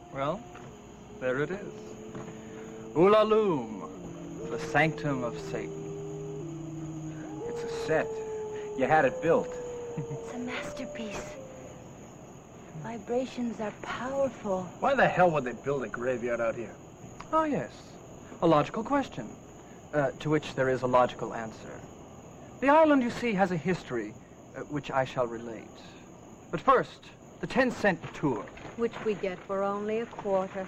Well, there it is. Ulalume, the sanctum of Satan. It's a set. You had it built. It's a masterpiece. Vibrations are powerful. Why the hell would they build a graveyard out here? Oh, yes. A logical question, to which there is a logical answer. The island, you see, has a history, which I shall relate. But first, the 10-cent tour. Which we get for only a quarter.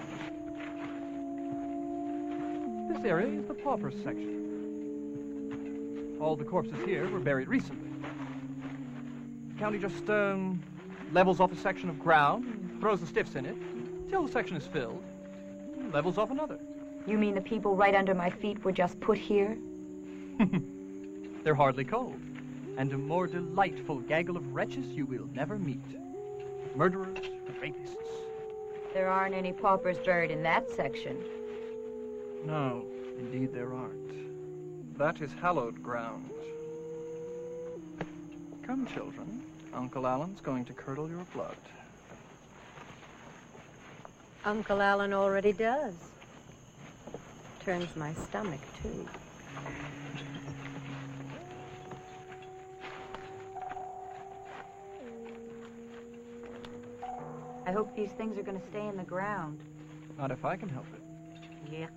This area is the paupers section. All the corpses here were buried recently. The county just levels off a section of ground, throws the stiffs in it, till the section is filled, and levels off another. You mean the people right under my feet were just put here? They're hardly cold, and a more delightful gaggle of wretches you will never meet. Murderers, rapists. There aren't any paupers buried in that section. No, indeed there aren't. That is hallowed ground. Come, children. Uncle Alan's going to curdle your blood. Uncle Alan already does. Turns my stomach, too. I hope these things are going to stay in the ground. Not if I can help it. Yuck.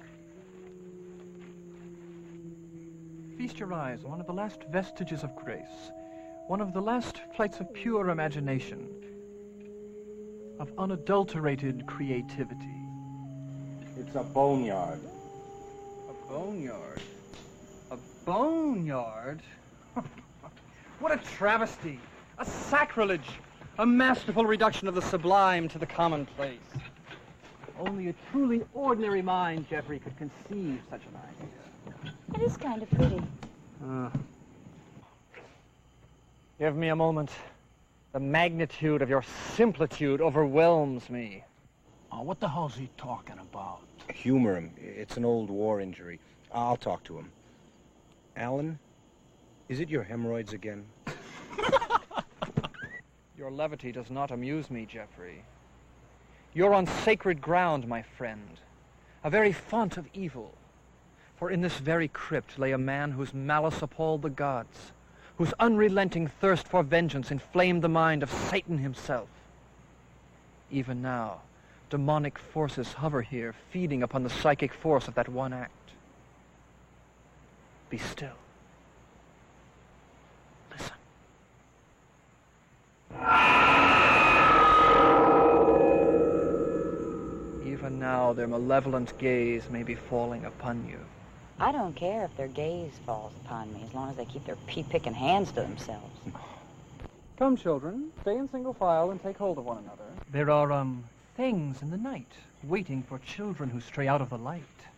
Feast your eyes on one of the last vestiges of grace, one of the last flights of pure imagination, of unadulterated creativity. It's a boneyard. A boneyard? A boneyard? What a travesty! A sacrilege! A masterful reduction of the sublime to the commonplace. Only a truly ordinary mind, Jeffrey, could conceive such an idea. It is kind of pretty. Give me a moment. The magnitude of your simplitude overwhelms me. Oh, what the hell's he talking about? Humor him. It's an old war injury. I'll talk to him. Alan, is it your hemorrhoids again? Your levity does not amuse me, Jeffrey. You're on sacred ground, my friend. A very font of evil. For in this very crypt lay a man whose malice appalled the gods, whose unrelenting thirst for vengeance inflamed the mind of Satan himself. Even now, demonic forces hover here, feeding upon the psychic force of that one act. Be still. Listen. Even now, their malevolent gaze may be falling upon you. I don't care if their gaze falls upon me, as long as they keep their pea-picking hands to themselves. Come, children, stay in single file and take hold of one another. There are, things in the night, waiting for children who stray out of the light.